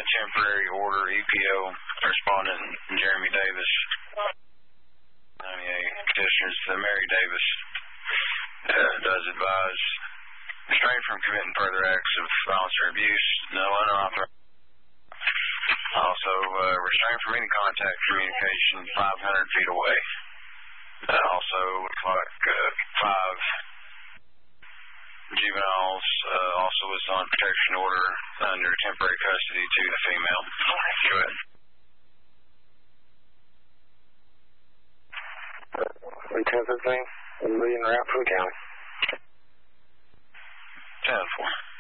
temporary order EPO. Respondent Jeremy Davis. 98 petitioners. Mary Davis does advise restrain from committing further acts of violence or abuse. No unauthorized. Also, restrain from any contact communication 500 feet away. Also, like 5 juveniles also was on protection order under temporary custody to the female. Go ahead. Lieutenant Thing, 1 million route for the county. 10-4.